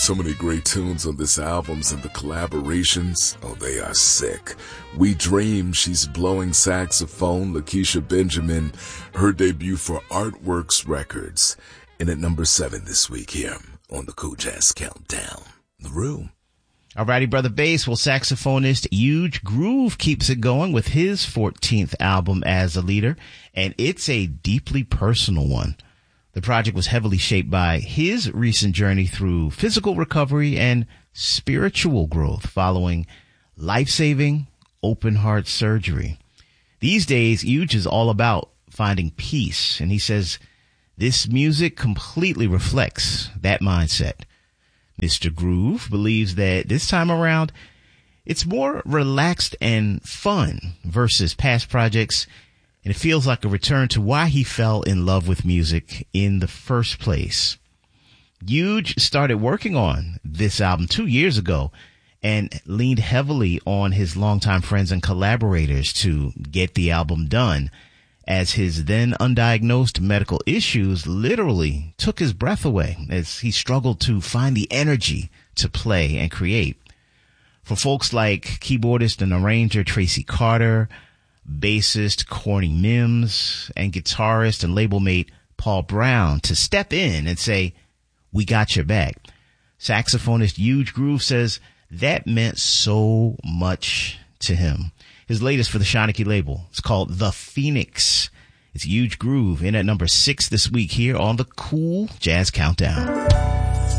So many great tunes on this album, and the collaborations, oh, they are sick. We Dream, she's blowing saxophone. Lakeisha Benjamin, her debut for Artworks Records. And at number 7 this week here on the Cool Jazz Countdown, The Room. Alrighty, Brother Bass. Well, saxophonist Huge Groove keeps it going with his 14th album as a leader, and it's a deeply personal one. The project was heavily shaped by his recent journey through physical recovery and spiritual growth following life-saving open heart surgery. These days, Huge is all about finding peace, and he says this music completely reflects that mindset. Mr. Groove believes that this time around, it's more relaxed and fun versus past projects, and it feels like a return to why he fell in love with music in the first place. Huge started working on this album 2 years ago and leaned heavily on his longtime friends and collaborators to get the album done, as his then undiagnosed medical issues literally took his breath away as he struggled to find the energy to play and create. For folks like keyboardist and arranger Tracy Carter, bassist Corny Mims, and guitarist and label mate Paul Brown to step in and say, "We got your back," saxophonist Huge Groove says that meant so much to him. His latest for the Shanachie label is called The Phoenix. It's Huge Groove in at number 6 this week here on the Cool Jazz Countdown.